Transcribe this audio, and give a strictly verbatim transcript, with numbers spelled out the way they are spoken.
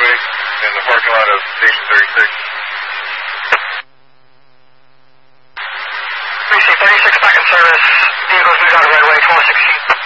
Redway in the parking lot of Station thirty-six. three C thirty-six back in service. Vehicles moved out of Redway, four sixteen.